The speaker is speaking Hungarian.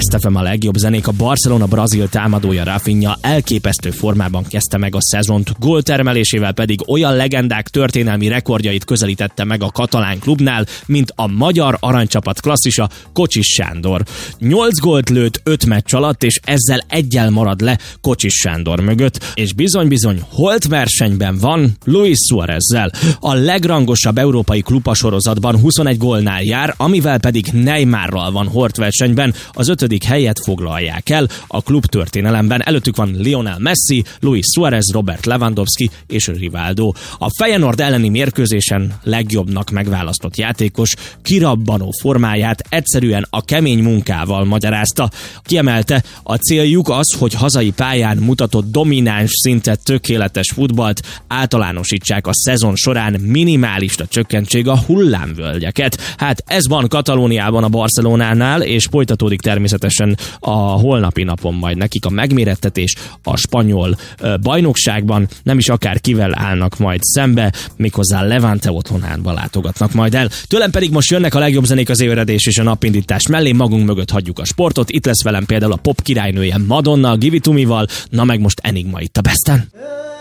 Best FM a legjobb zenék. A Barcelona brazil támadója Rafinha elképesztő formában kezdte meg a szezont, góltermelésével pedig olyan legendák történelmi rekordjait közelítette meg a katalán klubnál, mint a magyar aranycsapat klasszisa Kocsis Sándor. 8 gólt lőtt 5 meccs alatt, és ezzel eggyel marad le Kocsis Sándor mögött, és bizony holt versenyben van Luis Suárezzel. A legrangosabb európai klubasorozatban 21 gólnál jár, amivel pedig Neymarral van hort versenyben, az 5. helyet foglalják el a klub történelemben. Előttük van Lionel Messi, Luis Suárez, Robert Lewandowski és Rivaldo. A Feyenoord elleni mérkőzésen legjobbnak megválasztott játékos kirabbanó formáját egyszerűen a kemény munkával magyarázta. Kiemelte, a céljuk az, hogy hazai pályán mutatott domináns, szinte tökéletes futballt általánosítsák a szezon során, minimálisra csökkentsék a hullámvölgyeket. Hát ez van Katalóniában a Barcelonánál, és folytatódik természetesen a holnapi napon majd nekik a megmérettetés a spanyol bajnokságban. Nem is akár kivel állnak majd szembe, méghozzá Levante otthonánba látogatnak majd el. Tőlem pedig most jönnek a legjobb zenék az éveredés és a napindítás mellé, magunk mögött hagyjuk a sportot. Itt lesz velem például a pop királynője Madonna, Give It To Me-val, na meg most Enigma itt a Besten.